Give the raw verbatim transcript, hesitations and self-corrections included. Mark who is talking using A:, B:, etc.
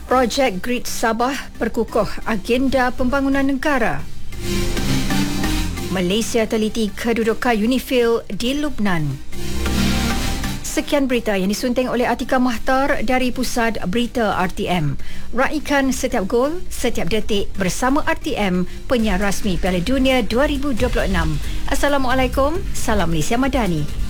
A: Projek Grid Sabah perkukuh agenda pembangunan negara. Malaysia teliti kedudukan UNIFIL di Lubnan. Sekian berita yang disunting oleh Atika Mahtar dari Pusat Berita R T M. Raikan setiap gol, setiap detik bersama R T M, penyiar rasmi Piala Dunia dua ribu dua puluh enam. Assalamualaikum, salam Malaysia Madani.